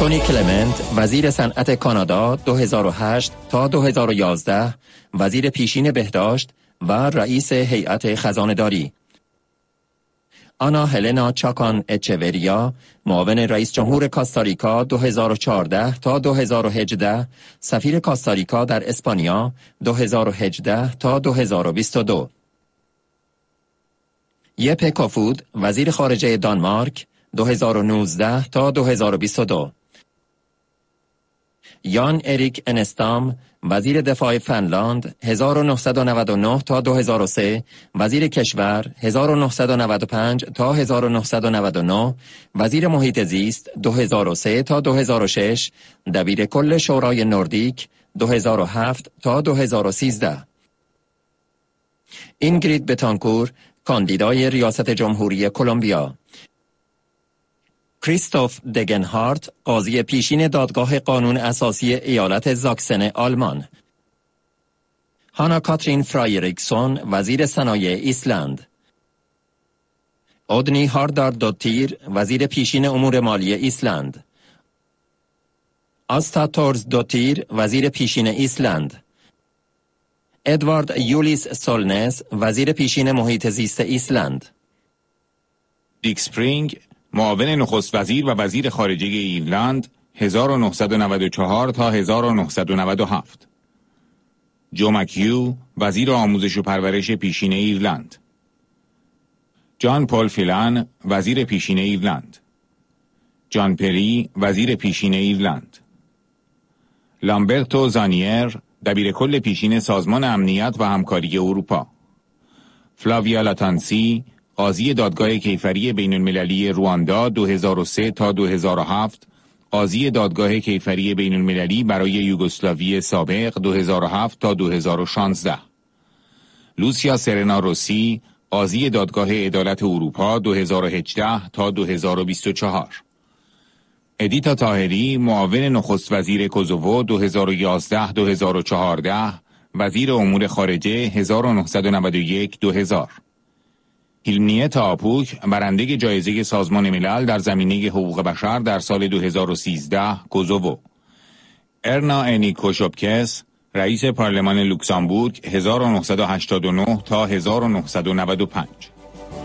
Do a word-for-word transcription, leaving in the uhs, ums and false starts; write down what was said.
تونی کلمنت وزیر صنعت کانادا دو هزار و هشت تا دو هزار و یازده، وزیر پیشین بهداشت و رئیس هیئت خزانه‌داری. آنا هلنا چاکان اچوریا، معاون رئیس جمهور کاستاریکا دو هزار و چهارده تا دو هزار و هجده، سفیر کاستاریکا در اسپانیا دو هزار و هجده تا دو هزار و بیست و دو. یپه کوفود، وزیر خارجه دانمارک دو هزار و نوزده تا دو هزار و بیست و دو. یان اریک انستام، وزیر دفاع فنلاند هزار و نهصد و نود و نه تا دو هزار و سه، وزیر کشور هزار و نهصد و نود و پنج تا هزار و نهصد و نود و نه، وزیر محیط زیست دو هزار و سه تا دو هزار و شش، دبیر کل شورای نوردیک دو هزار و هفت تا دو هزار و سیزده. اینگرید بتانکور، کاندیدای ریاست جمهوری کلمبیا. کریستوف دگنهارت، قاضی پیشین دادگاه قانون اساسی ایالت زاکسن آلمان. هانا کاترین فرایریکسون، وزیر صنایع ایسلند. اودنی هارداردوتیر، وزیر پیشین امور مالی ایسلند. آستا تورز دوتیر، وزیر پیشین ایسلند. ادوارد یولیس سولنس، وزیر پیشین محیط زیست ایسلند. دیک سپرینگ، معاون نخست وزیر و وزیر خارجه ایرلند هزار و نهصد و نود و چهار تا هزار و نهصد و نود و هفت. جو مکیو، وزیر آموزش و پرورش پیشین ایرلند. جان پول فیلان، وزیر پیشین ایرلند. جان پری، وزیر پیشین ایرلند. لامبرتو زانیر، دبیر کل پیشین سازمان امنیت و همکاری اروپا. فلاویا لاتانسی، قاضی دادگاه کیفری بین المللی رواندا دو هزار و سه تا دو هزار و هفت، قاضی دادگاه کیفری بین المللی برای یوگسلاوی سابق دو هزار و هفت تا دو هزار و شانزده. لوسیا سرنا روسی، قاضی دادگاه عدالت اروپا دو هزار و هجده تا دو هزار و بیست و چهار. ادیتا طاهری، معاون نخست وزیر کوزوو دو هزار و یازده تا دو هزار و چهارده، وزیر امور خارجه هزار و نهصد و نود و یک تا دو هزار. هیلمنیت آپوک، برنده جایزه سازمان ملل در زمینه حقوق بشر در سال دو هزار و سیزده، کوزوو. ارنا انیکوشوبکس، رئیس پارلمان لوکزامبورگ هزار و نهصد و هشتاد و نه تا هزار و نهصد و نود و پنج.